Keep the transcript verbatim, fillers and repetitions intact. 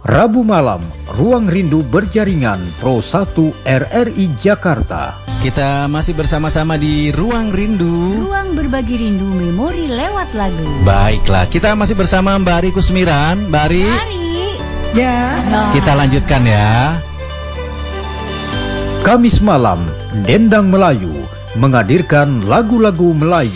Rabu malam, Ruang Rindu Berjaringan Pro satu R R I Jakarta. Kita masih bersama-sama di Ruang Rindu. Ruang berbagi rindu memori lewat lagu. Baiklah, kita masih bersama Mbak Ari Kusmiran. Mbak Ari. Ari. Ya. No. Kita lanjutkan ya. Kamis malam, Dendang Melayu menghadirkan lagu-lagu Melayu.